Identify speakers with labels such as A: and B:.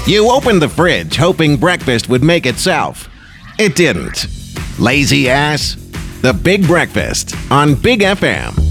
A: You opened the fridge hoping breakfast would make itself. It didn't. Lazy ass. The Big Breakfast on Big FM.